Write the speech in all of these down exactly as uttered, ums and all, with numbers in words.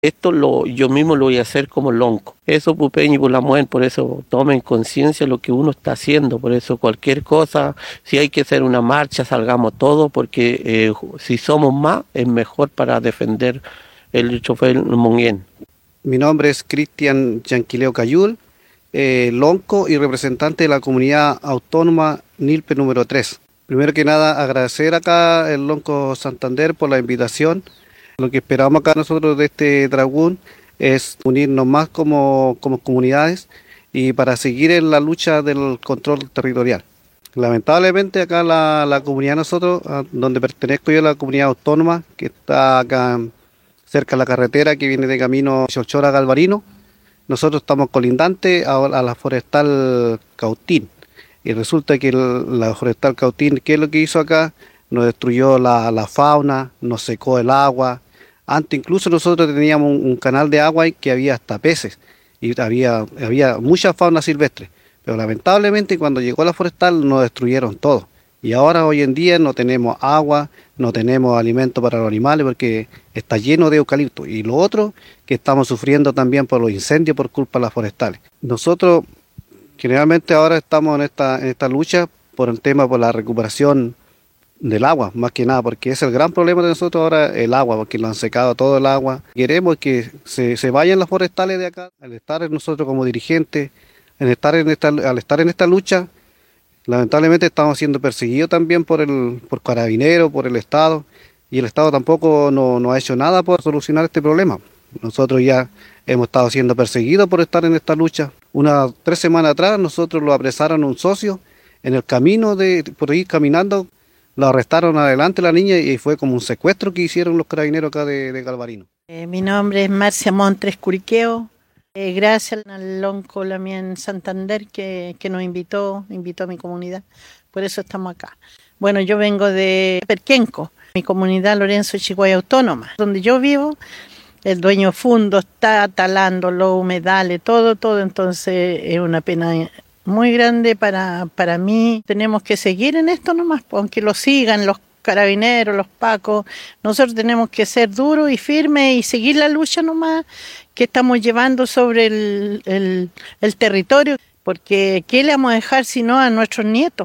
Esto lo, yo mismo lo voy a hacer como lonco. Eso, Pupeño y Pulamuen, por eso tomen conciencia de lo que uno está haciendo. Por eso cualquier cosa, si hay que hacer una marcha, salgamos todos, porque eh, si somos más, es mejor para defender el chofer Monguén. Mi nombre es Cristian Yanquileo Cayul, eh, lonco y representante de la comunidad autónoma Nilpe número tres. Primero que nada, agradecer acá el Lonco Santander por la invitación. Lo que esperamos acá nosotros de este Dragún es unirnos más como, como comunidades y para seguir en la lucha del control territorial. Lamentablemente acá la, la comunidad nosotros, donde pertenezco yo, la comunidad autónoma, que está acá cerca de la carretera que viene de camino Cholchora a Galvarino, nosotros estamos colindantes a, a la forestal Cautín. Y resulta que el, la forestal Cautín, ¿qué es lo que hizo acá? Nos destruyó la, la fauna, nos secó el agua. Antes incluso nosotros teníamos un, un canal de agua y que había hasta peces y había, había mucha fauna silvestre. Pero lamentablemente cuando llegó la forestal nos destruyeron todo. Y ahora hoy en día no tenemos agua, no tenemos alimento para los animales porque está lleno de eucalipto. Y lo otro, que estamos sufriendo también por los incendios por culpa de las forestales. Nosotros generalmente ahora estamos en esta, en esta lucha por el tema, por la recuperación del agua, más que nada, porque es el gran problema de nosotros ahora, el agua, porque lo han secado todo el agua. Queremos que se, se vayan las forestales de acá, al estar nosotros como dirigentes, en estar en esta, al estar en esta lucha, lamentablemente estamos siendo perseguidos también por el por Carabineros, por el Estado, y el Estado tampoco no, no ha hecho nada por solucionar este problema. Nosotros ya hemos estado siendo perseguidos por estar en esta lucha. Unas tres semanas atrás nosotros lo apresaron un socio en el camino de por ir caminando. Lo arrestaron adelante la niña y fue como un secuestro que hicieron los carabineros acá de, de Galvarino. Eh, mi nombre es Marcia Montres Curiqueo. Eh, gracias al Lonco Lamien Santander que, que nos invitó, invitó a mi comunidad. Por eso estamos acá. Bueno, yo vengo de Perquenco, mi comunidad Lorenzo Chihuahua Autónoma. Donde yo vivo, el dueño fundo está talando los humedales, todo, todo. Entonces es una pena muy grande para, para mí. Tenemos que seguir en esto nomás, aunque lo sigan los carabineros, los pacos. Nosotros tenemos que ser duros y firmes y seguir la lucha nomás que estamos llevando sobre el, el, el territorio, porque ¿qué le vamos a dejar sino a nuestros nietos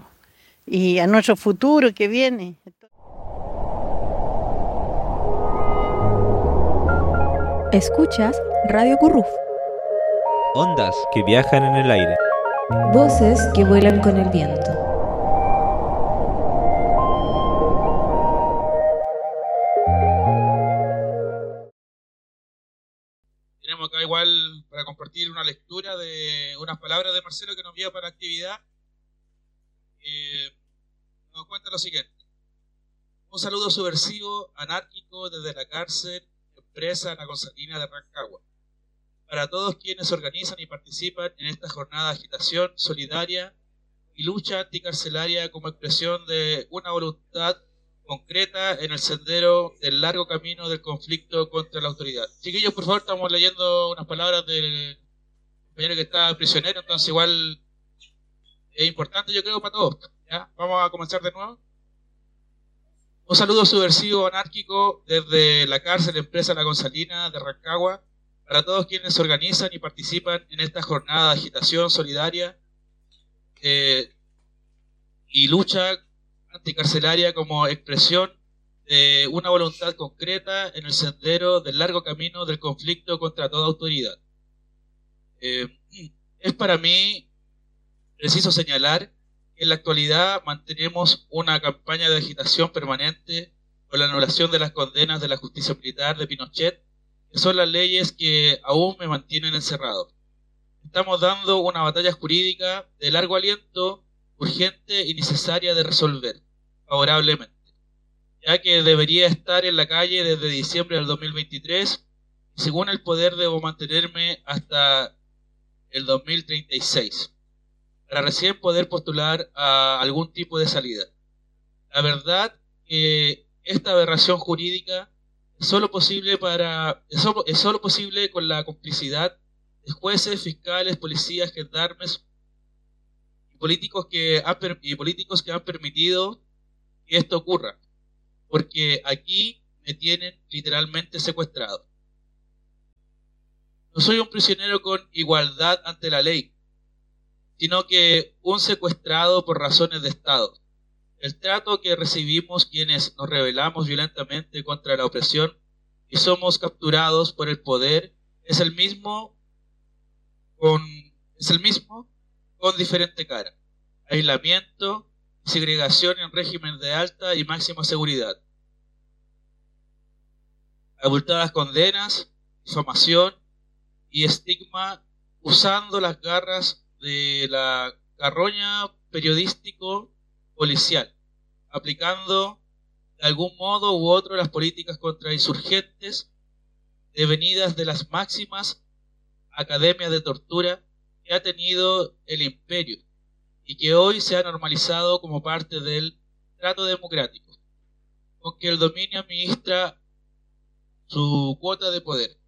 y a nuestro futuro que viene? Escuchas Radio Curruf. Ondas que viajan en el aire. Voces que vuelan con el viento. Tenemos acá igual para compartir una lectura de unas palabras de Marcelo que nos envía para la actividad. Eh, nos cuenta lo siguiente. Un saludo subversivo, anárquico desde la cárcel, empresa La Gonzalina de Rancagua. Para todos quienes organizan y participan en esta jornada de agitación solidaria y lucha anticarcelaria como expresión de una voluntad concreta en el sendero del largo camino del conflicto contra la autoridad. Chiquillos, por favor, estamos leyendo unas palabras del compañero que está prisionero, entonces igual es importante, yo creo, para todos. ¿Ya? Vamos a comenzar de nuevo. Un saludo subversivo anárquico desde la cárcel empresa La Gonzalina de Rancagua. Para todos quienes se organizan y participan en esta jornada de agitación solidaria eh, y lucha anticarcelaria como expresión de una voluntad concreta en el sendero del largo camino del conflicto contra toda autoridad. Eh, es para mí preciso señalar que en la actualidad mantenemos una campaña de agitación permanente por la anulación de las condenas de la justicia militar de Pinochet, que son las leyes que aún me mantienen encerrado. Estamos dando una batalla jurídica de largo aliento, urgente y necesaria de resolver, favorablemente, ya que debería estar en la calle desde diciembre del dos mil veintitrés y según el poder debo mantenerme hasta el dos mil treinta y seis, para recién poder postular a algún tipo de salida. La verdad que esta aberración jurídica es solo posible para es solo, es solo posible con la complicidad de jueces, fiscales, policías, gendarmes y políticos que han, y políticos que han permitido que esto ocurra, porque aquí me tienen literalmente secuestrado. No soy un prisionero con igualdad ante la ley, sino que un secuestrado por razones de Estado. El trato que recibimos quienes nos rebelamos violentamente contra la opresión y somos capturados por el poder es el mismo con, es el mismo con diferente cara. Aislamiento, segregación en régimen de alta y máxima seguridad. Abultadas condenas, difamación y estigma usando las garras de la carroña periodístico policial, aplicando de algún modo u otro las políticas contra insurgentes devenidas de las máximas academias de tortura que ha tenido el imperio y que hoy se ha normalizado como parte del trato democrático, con que el dominio administra su cuota de poder.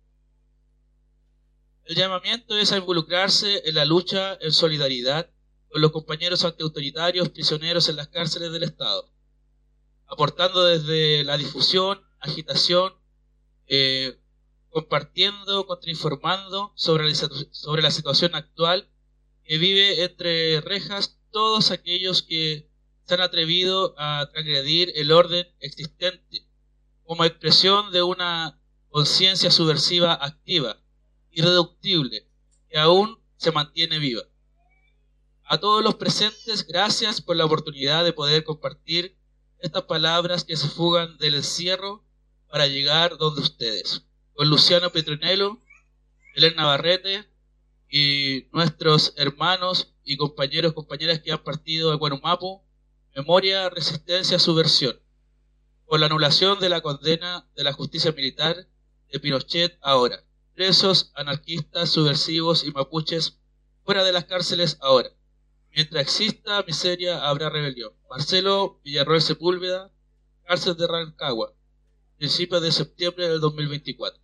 El llamamiento es a involucrarse en la lucha en solidaridad con los compañeros antiautoritarios prisioneros en las cárceles del Estado, aportando desde la difusión, agitación, eh, compartiendo, contrainformando sobre la, sobre la situación actual que vive entre rejas todos aquellos que se han atrevido a transgredir el orden existente como expresión de una conciencia subversiva activa, irreductible, que aún se mantiene viva. A todos los presentes, gracias por la oportunidad de poder compartir estas palabras que se fugan del encierro para llegar donde ustedes. Con Luciano Petronello, Elena Navarrete y nuestros hermanos y compañeros, compañeras que han partido de Guanumapu, memoria, resistencia, subversión. Por la anulación de la condena de la justicia militar de Pinochet ahora. Presos, anarquistas, subversivos y mapuches fuera de las cárceles ahora. Mientras exista miseria, habrá rebelión. Marcelo Villarroel Sepúlveda, cárcel de Rancagua, principios de septiembre del dos mil veinticuatro.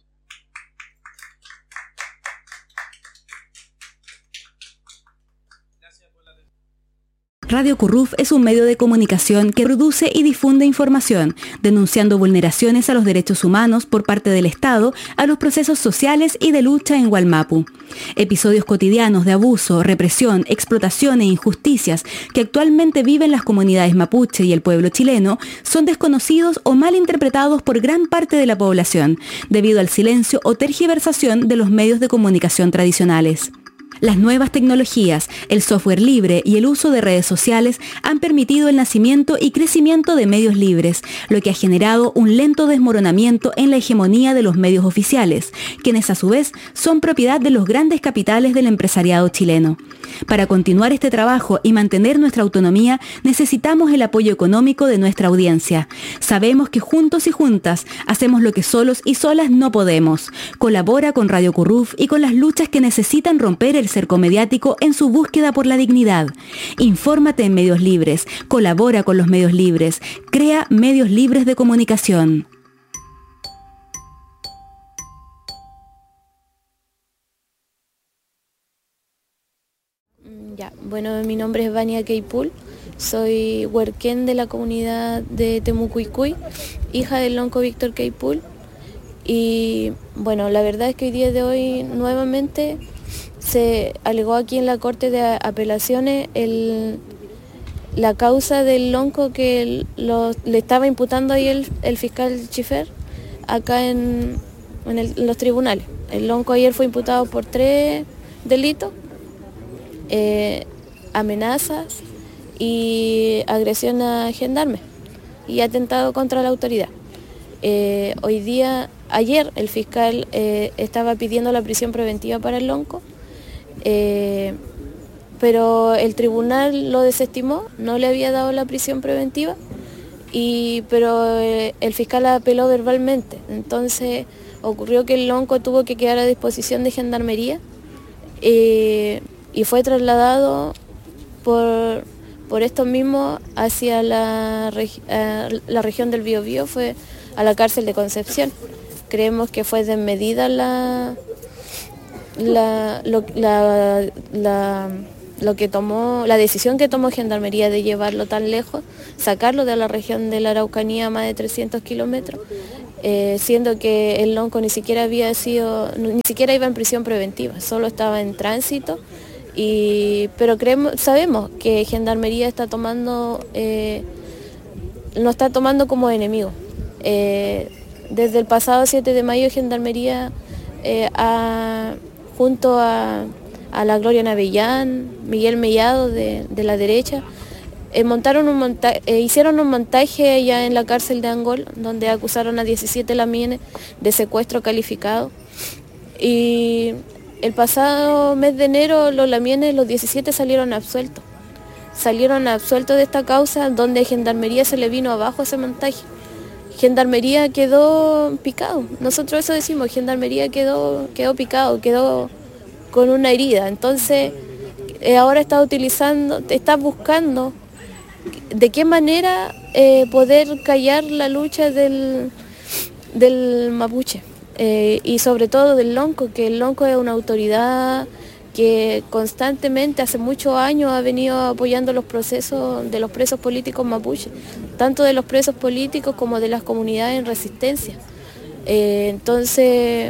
Radio Curruf es un medio de comunicación que produce y difunde información, denunciando vulneraciones a los derechos humanos por parte del Estado a los procesos sociales y de lucha en Gualmapu. Episodios cotidianos de abuso, represión, explotación e injusticias que actualmente viven las comunidades mapuche y el pueblo chileno son desconocidos o mal interpretados por gran parte de la población, debido al silencio o tergiversación de los medios de comunicación tradicionales. Las nuevas tecnologías, el software libre y el uso de redes sociales han permitido el nacimiento y crecimiento de medios libres, lo que ha generado un lento desmoronamiento en la hegemonía de los medios oficiales, quienes a su vez son propiedad de los grandes capitales del empresariado chileno. Para continuar este trabajo y mantener nuestra autonomía, necesitamos el apoyo económico de nuestra audiencia. Sabemos que juntos y juntas hacemos lo que solos y solas no podemos. Colabora con Radio Curruf y con las luchas que necesitan romper el cerco mediático en su búsqueda por la dignidad. Infórmate en medios libres, colabora con los medios libres, crea medios libres de comunicación. Ya, bueno, mi nombre es Vania Keipul, soy huerquén de la comunidad de Temucuicuy, hija del lonco Víctor Keipul, y bueno, la verdad es que hoy día de hoy nuevamente se alegó aquí en la Corte de Apelaciones el, la causa del lonco que lo, le estaba imputando ahí el, el fiscal Chifer acá en, en, el, en los tribunales. El lonco ayer fue imputado por tres delitos. Eh, amenazas y agresión a gendarme y atentado contra la autoridad. Eh, hoy día, ayer el fiscal eh, estaba pidiendo la prisión preventiva para el lonco, eh, pero el tribunal lo desestimó, no le había dado la prisión preventiva, y, pero eh, el fiscal apeló verbalmente. Entonces ocurrió que el lonco tuvo que quedar a disposición de gendarmería, eh, y fue trasladado por, por estos mismos hacia la, regi la región del Biobío, fue a la cárcel de Concepción. Creemos que fue desmedida la, la, lo, la, la, lo que tomó, la decisión que tomó Gendarmería de llevarlo tan lejos, sacarlo de la región de la Araucanía a más de trescientos kilómetros, eh, siendo que el lonco ni siquiera había sido, ni siquiera iba en prisión preventiva, solo estaba en tránsito. Y, pero creemos, sabemos que Gendarmería está tomando, eh, lo está tomando como enemigo. Eh, desde el pasado siete de mayo Gendarmería, eh, ha, junto a, a la Gloria Navellán, Miguel Mellado de, de la derecha, eh, montaron un monta eh, hicieron un montaje allá en la cárcel de Angol, donde acusaron a diecisiete lamienes de secuestro calificado. Y el pasado mes de enero los lamienes, los diecisiete, salieron absueltos. Salieron absueltos de esta causa, donde Gendarmería se le vino abajo ese montaje. Gendarmería quedó picado. Nosotros eso decimos, Gendarmería quedó, quedó picado, quedó con una herida. Entonces, eh, ahora está utilizando, está buscando de qué manera eh, poder callar la lucha del, del mapuche. Eh, y sobre todo del lonco, que el lonco es una autoridad que constantemente, hace muchos años, ha venido apoyando los procesos de los presos políticos mapuche, tanto de los presos políticos como de las comunidades en resistencia. Eh, entonces,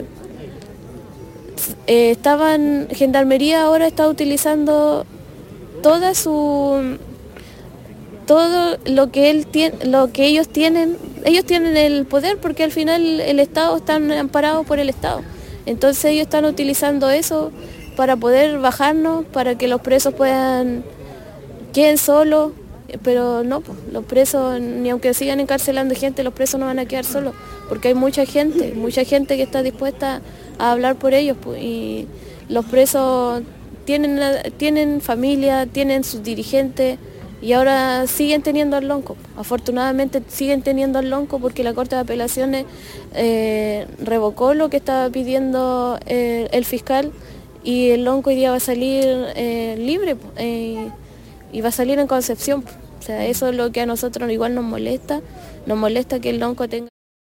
eh, estaban, Gendarmería ahora está utilizando toda su, todo lo que él tiene, lo que ellos tienen. Ellos tienen el poder porque al final el Estado está amparado por el Estado. Entonces ellos están utilizando eso para poder bajarnos, para que los presos puedan, queden solos, pero no, pues, los presos, ni aunque sigan encarcelando gente, los presos no van a quedar solos, porque hay mucha gente, mucha gente que está dispuesta a hablar por ellos, pues, y los presos tienen, tienen familia, tienen sus dirigentes, y ahora siguen teniendo al lonco. Afortunadamente siguen teniendo al lonco porque la Corte de Apelaciones eh, revocó lo que estaba pidiendo eh, el fiscal, y el lonco hoy día va a salir eh, libre eh, y va a salir en Concepción. O sea, eso es lo que a nosotros igual nos molesta. Nos molesta que el lonco tenga...